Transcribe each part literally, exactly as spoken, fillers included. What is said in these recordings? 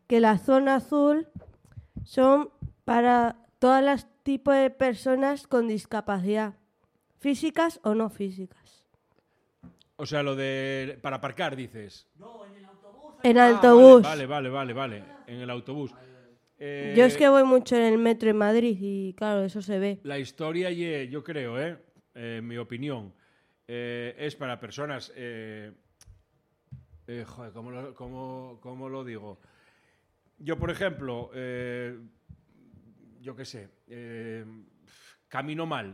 que la zona azul son para todos los tipos de personas con discapacidad, físicas o no físicas. O sea, lo de... para aparcar, dices. No, en el autobús. En Ah, autobús. Vale, vale, vale, vale. En el autobús. Eh, Yo es que voy mucho en el metro en Madrid y claro, eso se ve. La historia, ye, yo creo, eh, eh, mi opinión, eh, es para personas... Eh, eh, joder, ¿cómo lo, cómo, cómo lo digo? Yo, por ejemplo, eh, yo qué sé, eh, camino mal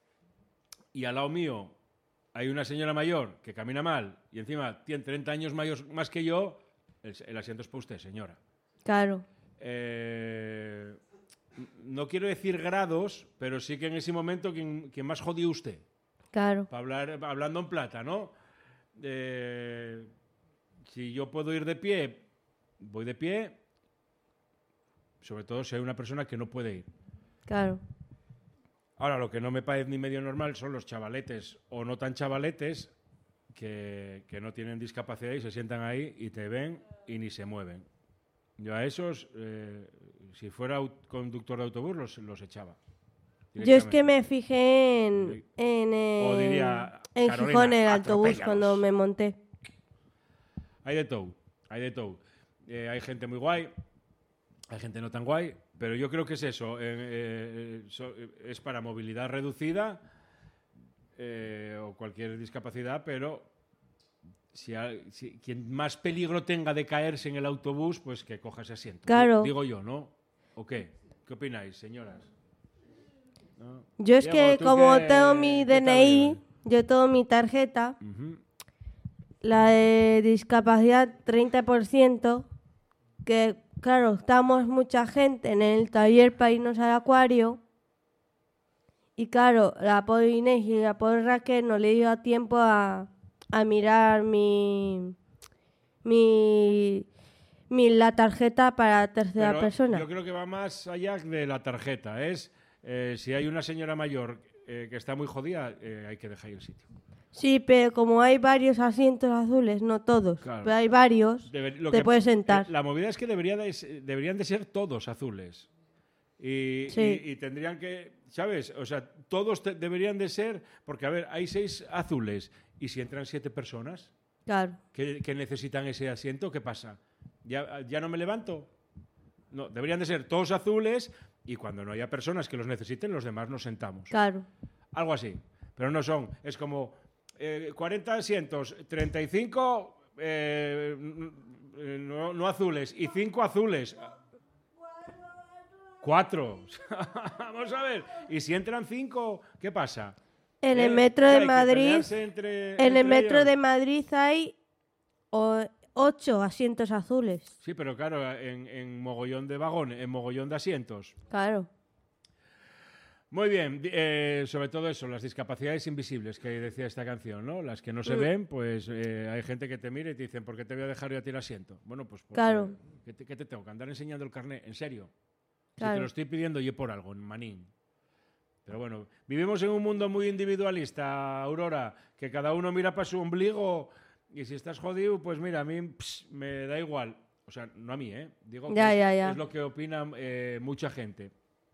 y al lado mío hay una señora mayor que camina mal y encima tiene treinta años mayor, más que yo, el, el asiento es para usted, señora. Claro. Eh, no quiero decir grados, pero sí que en ese momento quien, quien más jodió usted. Claro. Para hablar, hablando en plata, ¿no? Eh, si yo puedo ir de pie, voy de pie, sobre todo si hay una persona que no puede ir. Claro. Ahora, lo que no me parece ni medio normal son los chavaletes o no tan chavaletes que, que no tienen discapacidad y se sientan ahí y te ven y ni se mueven. Yo a esos, eh, si fuera conductor de autobús, los, los echaba. Yo es que me fijé en, en, O eh, diría, en Carolina, Gijón en el autobús atropéllalos. cuando me monté. Hay de todo, hay de todo. Eh, hay gente muy guay, hay gente no tan guay, pero yo creo que es eso, eh, eh, so, eh, es para movilidad reducida eh, o cualquier discapacidad, pero si, hay, si quien más peligro tenga de caerse en el autobús, pues que coja ese asiento. Claro. Digo yo, ¿no? ¿O qué? ¿Qué opináis, señoras? ¿No? Yo es Diego, que ¿tú como qué- tengo mi qué tal D N I, llevas? yo tengo mi tarjeta, Ujú. la de discapacidad treinta por ciento, que claro, estamos mucha gente en el taller para irnos al acuario y claro, la pobre Inés y la pobre Raquel no le dio tiempo a, a mirar mi, mi, mi la tarjeta para tercera Pero persona. yo creo que va más allá de la tarjeta. Es eh, si hay una señora mayor eh, que está muy jodida, eh, hay que dejar el sitio. Sí, pero como hay varios asientos azules, no todos, Claro. pero hay varios, Debe- lo te que- puedes sentar. eh, La movida es que debería de s- deberían de ser todos azules. Y, Sí. y- y tendrían que, ¿sabes? O sea, todos te- deberían de ser, porque a ver, hay seis azules y si entran siete personas Claro, que, que necesitan ese asiento, ¿qué pasa? ¿Ya, ya no me levanto? No, deberían de ser todos azules y cuando no haya personas que los necesiten, los demás nos sentamos. claro. Algo así. Pero no son. Es como eh, cuarenta asientos, treinta y cinco eh, no, no azules y cinco azules. Cuatro. Vamos a ver. Y si entran cinco, ¿qué pasa? En ¿Eh? el metro ¿Qué de hay que Madrid, pelearse entre- en el entre metro ellos? de Madrid hay o- ocho asientos azules. Sí, pero claro, en, en mogollón de vagones, en mogollón de asientos. Claro, Muy bien, di- eh, sobre todo eso, las discapacidades invisibles que decía esta canción, ¿no? Las que no se Mm. ven, pues eh, hay gente que te mira y te dicen, ¿por qué te voy a dejar yo a ti el asiento? Bueno, pues porque, Claro. ¿qué te, qué te tengo? ¿Que andar enseñando el carnet? ¿En serio? Si Claro. te lo estoy pidiendo yo por algo, en manín. Pero bueno, vivimos en un mundo muy individualista, Aurora, que cada uno mira para su ombligo y si estás jodido, pues mira, a mí ps, me da igual. O sea, no a mí, ¿eh? Digo que Ya, es, ya, ya. es lo que opina eh, mucha gente.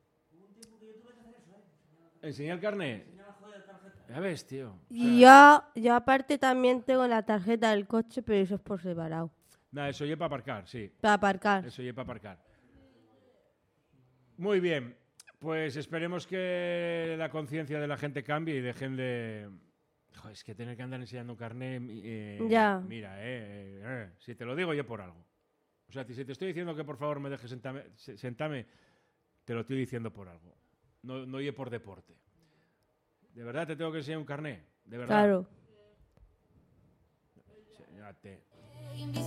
¿Enseñar el carnet? Ya ves, tío. O sea, y yo, yo aparte también tengo la tarjeta del coche, pero eso es por separado, nada, eso ya para aparcar, sí. para aparcar. Eso ya para aparcar. Muy bien. Pues esperemos que la conciencia de la gente cambie y dejen de... Joder, es que tener que andar enseñando carnet... eh, Ya. Mira, eh, eh, si te lo digo yo por algo. O sea, si te estoy diciendo que por favor me dejes sentame, se- sentame, te lo estoy diciendo por algo. No, no oye por deporte. ¿De verdad te tengo que enseñar un carnet? ¿De verdad? Claro. Señate.